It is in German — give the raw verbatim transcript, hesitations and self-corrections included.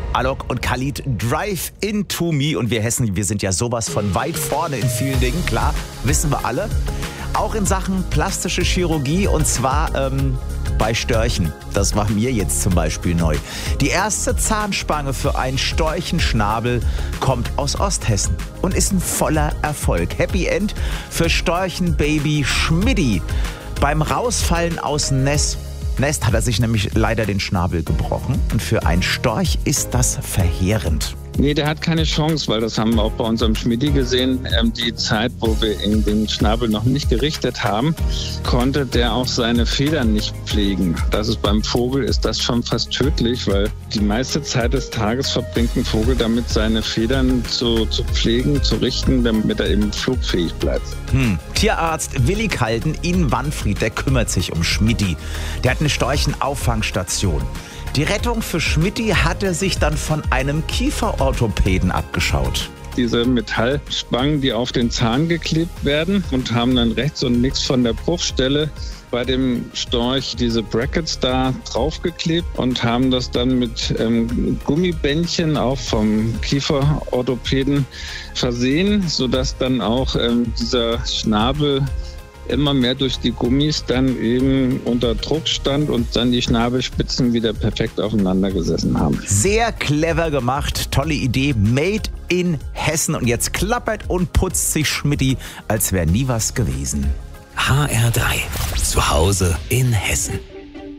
Alok und Khalid, Drive Into Me. Und wir Hessen, wir sind ja sowas von weit vorne in vielen Dingen, klar, wissen wir alle. Auch in Sachen plastische Chirurgie, und zwar ähm, bei Störchen. Das war mir jetzt zum Beispiel neu. Die erste Zahnspange für einen Storchenschnabel kommt aus Osthessen und ist ein voller Erfolg. Happy End für Storchenbaby Schmidti. Beim Rausfallen aus Nest Nest hat er sich nämlich leider den Schnabel gebrochen. Und für einen Storch ist das verheerend. Nee, der hat keine Chance, weil das haben wir auch bei unserem Schmidti gesehen. Ähm, die Zeit, wo wir ihn den Schnabel noch nicht gerichtet haben, konnte der auch seine Federn nicht pflegen. Das ist beim Vogel ist das schon fast tödlich, weil die meiste Zeit des Tages verbringt ein Vogel damit, seine Federn zu, zu pflegen, zu richten, damit er eben flugfähig bleibt. Hm. Tierarzt Willi Kalden in Wanfried, der kümmert sich um Schmidti. Der hat eine Storchenauffangstation. Die Rettung für Schmidti hat er sich dann von einem Kieferorthopäden abgeschaut. Diese Metallspangen, die auf den Zahn geklebt werden und haben dann rechts und links von der Bruchstelle bei dem Storch diese Brackets da draufgeklebt und haben das dann mit ähm, Gummibändchen auch vom Kieferorthopäden versehen, sodass dann auch ähm, dieser Schnabel immer mehr durch die Gummis dann eben unter Druck stand und dann die Schnabelspitzen wieder perfekt aufeinander gesessen haben. Sehr clever gemacht, tolle Idee, made in Hessen. Und jetzt klappert und putzt sich Schmidti, als wäre nie was gewesen. H R drei, zu Hause in Hessen.